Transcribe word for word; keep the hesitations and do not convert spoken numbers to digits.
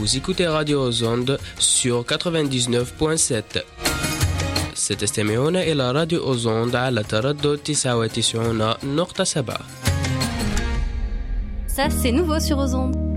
Vous écoutez Radio Ozonde sur quatre-vingt-dix-neuf point sept. ستستمعون إلى راديو أوزوند على تردد تسعة وتسعين نقطة سبعة. Ça, c'est nouveau sur Ozonde.